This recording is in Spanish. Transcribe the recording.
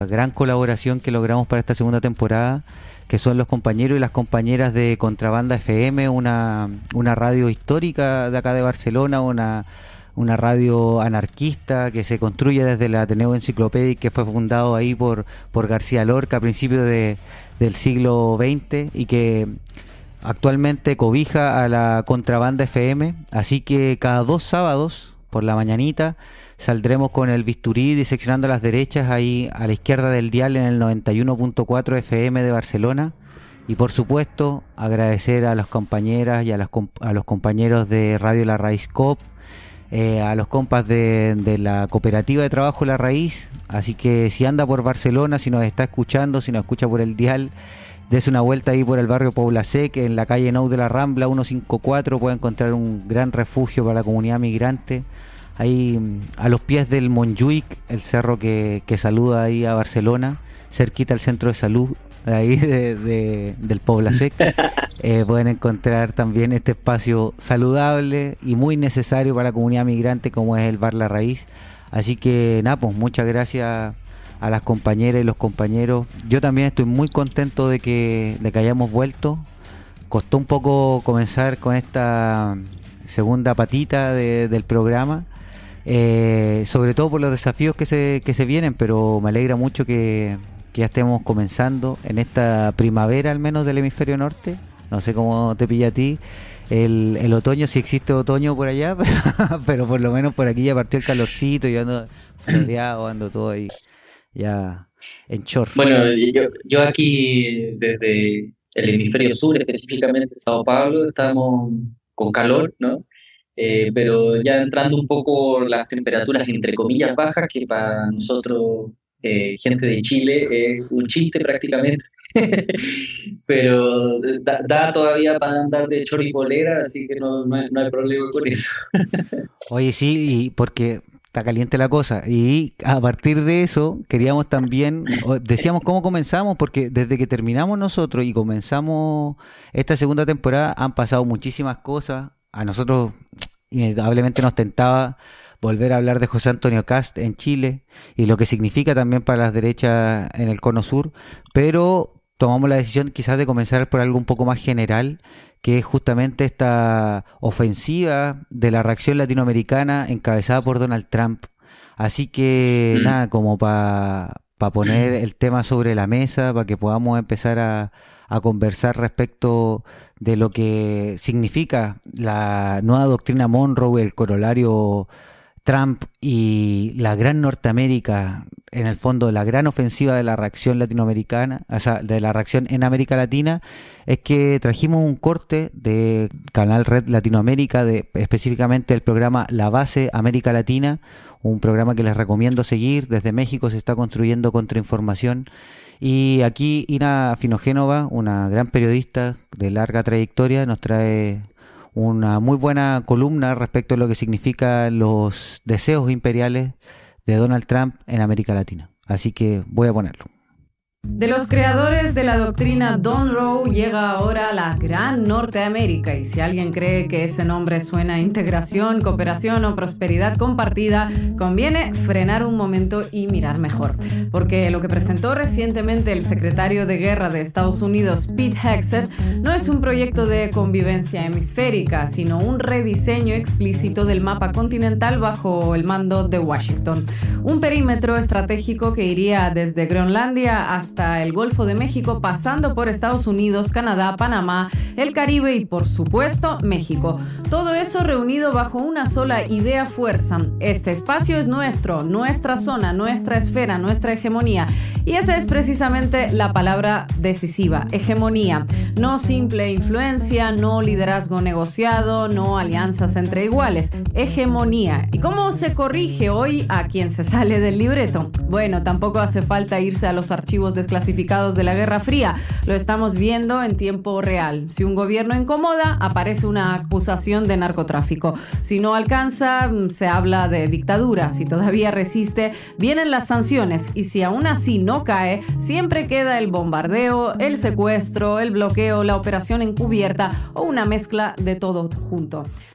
gran colaboración que logramos para esta segunda temporada, que son los compañeros y las compañeras de Contrabanda FM, una radio histórica de acá de Barcelona, una radio anarquista que se construye desde el Ateneo Enciclopédico, que fue fundado ahí por García Lorca a principios del siglo XX y que actualmente cobija a la Contrabanda FM. Así que cada 2 sábados por la mañanita saldremos con el bisturí diseccionando las derechas ahí a la izquierda del dial en el 91.4 FM de Barcelona. Y por supuesto agradecer a las compañeras y a los compañeros de Radio La Raíz COP, a los compas de la Cooperativa de Trabajo La Raíz. Así que si anda por Barcelona, si nos está escuchando, si nos escucha por el dial, dese una vuelta ahí por el barrio Poblasec, en la calle Nou de la Rambla 154, puede encontrar un gran refugio para la comunidad migrante. Ahí a los pies del Montjuïc, el cerro que saluda ahí a Barcelona, cerquita al centro de salud de ahí del Poblasec, pueden encontrar también este espacio saludable y muy necesario para la comunidad migrante como es el Bar La Raíz. Así que nada, pues muchas gracias a las compañeras y los compañeros. Yo también estoy muy contento de que hayamos vuelto. Costó un poco comenzar con esta segunda patita del programa, sobre todo por los desafíos que se vienen, pero me alegra mucho que ya estemos comenzando en esta primavera, al menos del hemisferio norte. No sé cómo te pilla a ti el otoño, si existe otoño por allá, pero por lo menos por aquí ya partió el calorcito y ando floreado, ando todo ahí ya en short. Bueno, yo aquí desde el hemisferio sur, específicamente Sao Paulo, estamos con calor, ¿no? Pero ya entrando un poco las temperaturas entre comillas bajas, que para nosotros, gente de Chile, es un chiste prácticamente. Pero da todavía para andar de chor y polera, así que no hay problema con eso. Oye, sí, y porque está caliente la cosa. Y a partir de eso, queríamos también, decíamos cómo comenzamos, porque desde que terminamos nosotros y comenzamos esta segunda temporada, han pasado muchísimas cosas. A nosotros, inevitablemente, nos tentaba volver a hablar de José Antonio Kast en Chile y lo que significa también para las derechas en el Cono Sur, pero tomamos la decisión quizás de comenzar por algo un poco más general, que es justamente esta ofensiva de la reacción latinoamericana encabezada por Donald Trump. Así que nada, como para poner el tema sobre la mesa, para que podamos empezar a conversar respecto de lo que significa la nueva doctrina Monroe, el corolario Trump y la gran Norteamérica, en el fondo la gran ofensiva de la reacción latinoamericana, o sea, de la reacción en América Latina, es que trajimos un corte de Canal Red Latinoamérica, específicamente el programa La Base América Latina, un programa que les recomiendo seguir. Desde México se está construyendo contrainformación. Y aquí Ina Finogénova, una gran periodista de larga trayectoria, nos trae una muy buena columna respecto a lo que significan los deseos imperiales de Donald Trump en América Latina. Así que voy a ponerlo. De los creadores de la doctrina Monroe llega ahora la Gran Norteamérica, y si alguien cree que ese nombre suena a integración, cooperación o prosperidad compartida, conviene frenar un momento y mirar mejor, porque lo que presentó recientemente el secretario de Guerra de Estados Unidos, Pete Hegseth, no es un proyecto de convivencia hemisférica, sino un rediseño explícito del mapa continental bajo el mando de Washington. Un perímetro estratégico que iría desde Groenlandia hasta el Golfo de México, pasando por Estados Unidos, Canadá, Panamá, el Caribe y, por supuesto, México. Todo eso reunido bajo una sola idea fuerza. Este espacio es nuestro, nuestra zona, nuestra esfera, nuestra hegemonía. Y esa es precisamente la palabra decisiva, hegemonía. No simple influencia, no liderazgo negociado, no alianzas entre iguales. Hegemonía. ¿Y cómo se corrige hoy a quien se sale del libreto? Bueno, tampoco hace falta irse a los archivos desclasificados de la Guerra Fría. Lo estamos viendo en tiempo real. Si un gobierno incomoda, aparece una acusación de narcotráfico. Si no alcanza, se habla de dictadura. Si todavía resiste, vienen las sanciones. Y si aún así no cae, siempre queda el bombardeo, el secuestro, el bloqueo, la operación encubierta o una mezcla de todo junto.